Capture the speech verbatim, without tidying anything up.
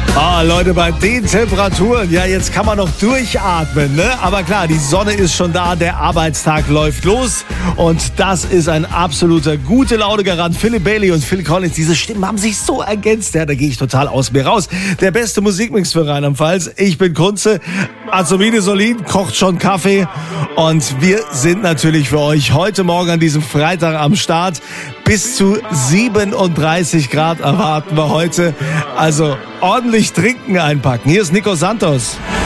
Ah, Leute, bei den Temperaturen, ja, jetzt kann man noch durchatmen, ne? Aber klar, die Sonne ist schon da, der Arbeitstag läuft los und das ist ein absoluter gute Laune-Garant. Philip Bailey und Phil Collins, diese Stimmen haben sich so ergänzt, ja, da gehe ich total aus mir raus. Der beste Musikmix für Rheinland-Pfalz. Ich bin Kunze, Azubine Solin kocht schon Kaffee und wir sind natürlich für euch heute Morgen an diesem Freitag am Start. Bis zu siebenunddreißig Grad erwarten wir heute. Also ordentlich trinken einpacken. Hier ist Nico Santos.